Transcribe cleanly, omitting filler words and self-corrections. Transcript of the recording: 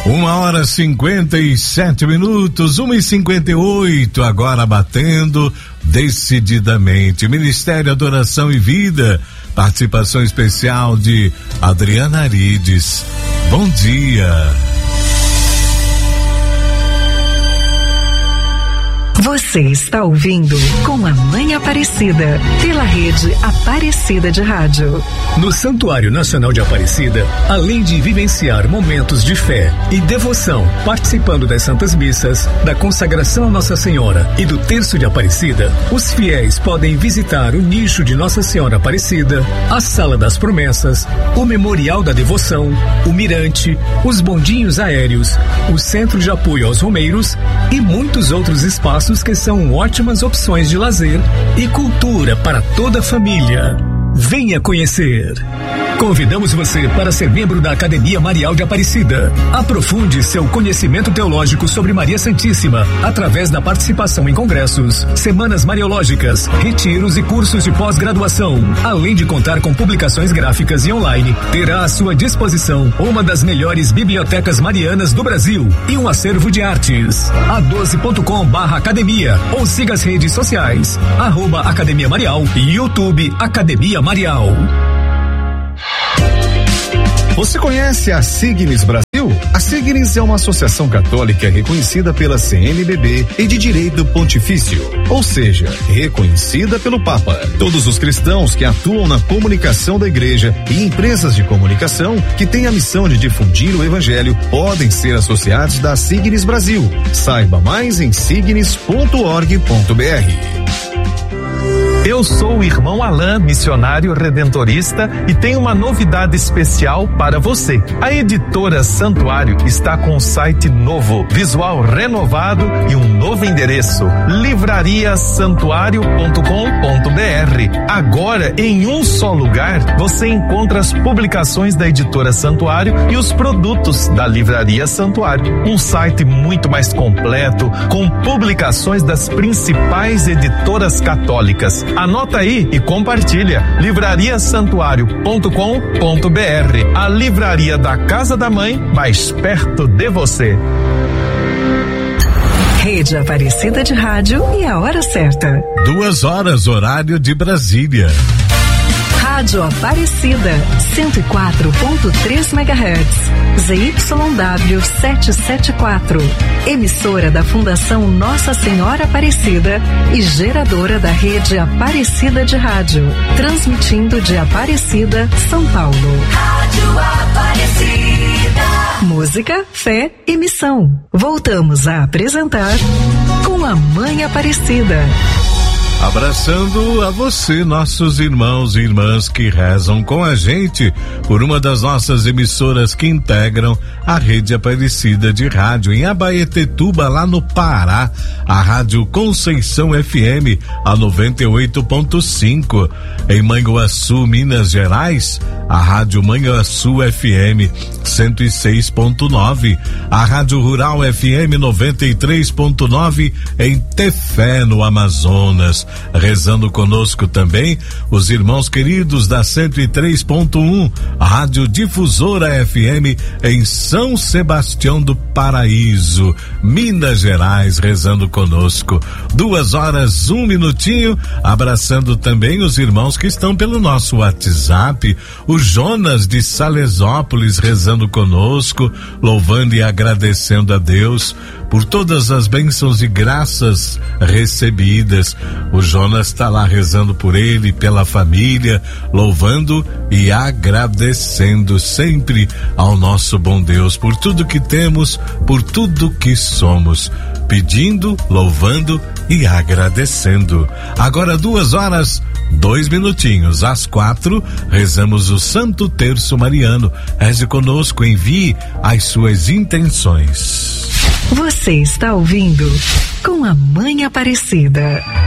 1h57, 1h58, agora batendo decididamente. Ministério Adoração e Vida, participação especial de Adriana Arides. Bom dia. Você está ouvindo Com a Mãe Aparecida, pela rede Aparecida de Rádio. No Santuário Nacional de Aparecida, além de vivenciar momentos de fé e devoção, participando das Santas Missas, da consagração a Nossa Senhora e do Terço de Aparecida, os fiéis podem visitar o nicho de Nossa Senhora Aparecida, a Sala das Promessas, o Memorial da Devoção, o Mirante, os bondinhos aéreos, o Centro de Apoio aos Romeiros e muitos outros espaços que são ótimas opções de lazer e cultura para toda a família. Venha conhecer. Convidamos você para ser membro da Academia Marial de Aparecida. Aprofunde seu conhecimento teológico sobre Maria Santíssima através da participação em congressos, semanas mariológicas, retiros e cursos de pós-graduação. Além de contar com publicações gráficas e online, terá à sua disposição uma das melhores bibliotecas marianas do Brasil e um acervo de artes. a12.com/academia ou siga as redes sociais @Academia Marial e YouTube Academia Marial. Você conhece a Signis Brasil? A Signis é uma associação católica reconhecida pela CNBB e de direito pontifício, ou seja, reconhecida pelo Papa. Todos os cristãos que atuam na comunicação da igreja e empresas de comunicação que têm a missão de difundir o evangelho podem ser associados da Signis Brasil. Saiba mais em signis.org.br. Eu sou o irmão Alain, missionário redentorista, e tenho uma novidade especial para você. A editora Santuário está com um site novo, visual renovado e um novo endereço: livrariasantuario.com.br. Agora, em um só lugar, você encontra as publicações da editora Santuário e os produtos da Livraria Santuário. Um site muito mais completo, com publicações das principais editoras católicas. Anota aí e compartilha. livrariasantuario.com.br, a livraria da Casa da Mãe, mais perto de você. Rede Aparecida de Rádio e a hora certa. 2h, horário de Brasília. Rádio Aparecida, 104.3 MHz, ZYW 774, emissora da Fundação Nossa Senhora Aparecida e geradora da rede Aparecida de Rádio, transmitindo de Aparecida, São Paulo. Rádio Aparecida. Música, fé e missão. Voltamos a apresentar Com a Mãe Aparecida. Abraçando a você, nossos irmãos e irmãs que rezam com a gente por uma das nossas emissoras que integram a rede Aparecida de Rádio em Abaetetuba, lá no Pará, a Rádio Conceição FM, a 98.5. Em Manhuaçu, Minas Gerais, a Rádio Manhuaçu FM 106.9, a Rádio Rural FM 93.9 em Tefé, no Amazonas. Rezando conosco também os irmãos queridos da 103.1, Rádio Difusora FM em São Sebastião do Paraíso, Minas Gerais, rezando conosco. 2h, 1 minutinho, abraçando também os irmãos que estão pelo nosso WhatsApp, o Jonas de Salesópolis rezando conosco, louvando e agradecendo a Deus por todas as bênçãos e graças recebidas. O Jonas está lá rezando por ele, pela família, louvando e agradecendo sempre ao nosso bom Deus por tudo que temos, por tudo que somos, pedindo, louvando e agradecendo. Agora 2h, 2 minutinhos, às 4, rezamos o Santo Terço Mariano. Reze conosco, envie as suas intenções. Você está ouvindo Com a Mãe Aparecida.